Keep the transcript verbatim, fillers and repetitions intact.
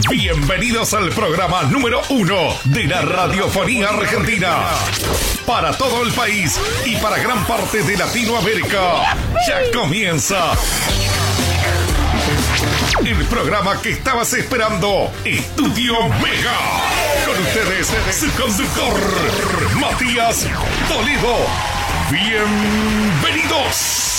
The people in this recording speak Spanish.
Bienvenidos al programa número uno de la radiofonía argentina. Para todo el país y para gran parte de Latinoamérica. Ya comienza el programa que estabas esperando, Estudio Mega. Con ustedes, su conductor, Matías Toledo. Bienvenidos.